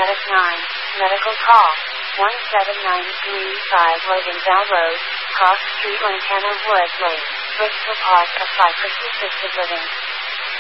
Medic 9, medical call, 17935 Loganville Road, Cross Street, Lantana Woods Lane, Bristol Park, apply for assisted living.